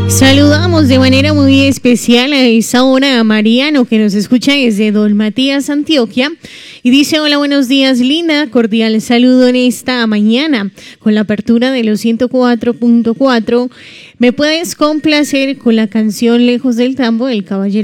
Saludamos de manera muy especial a esa hora a Mariano, que nos escucha desde Don Matías, Antioquia, y dice: hola, buenos días, Linda, cordial saludo en esta mañana, con la apertura de los 104.4, ¿me puedes complacer con la canción Lejos del Tambo del Caballero